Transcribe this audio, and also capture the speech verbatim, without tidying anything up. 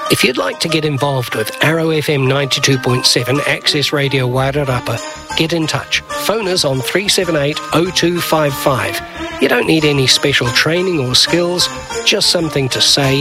If you'd like to get involved with Arrow F M ninety-two point seven Access Radio Wairarapa, get in touch. Phone us on three seven eight, oh two five five. You don't need any special training or skills, just something to say